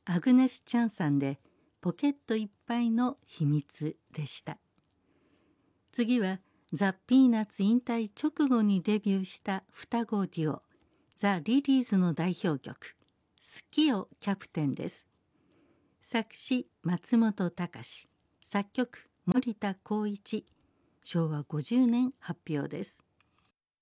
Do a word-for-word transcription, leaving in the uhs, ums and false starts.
アグネス・チャンさんでポケットいっぱいの秘密でした。次はザ・ピーナッツ引退直後にデビューした双子デュオザ・リリーズの代表曲好きよキャプテンです。作詞松本隆、作曲森田光一、しょうわごじゅうねん発表です。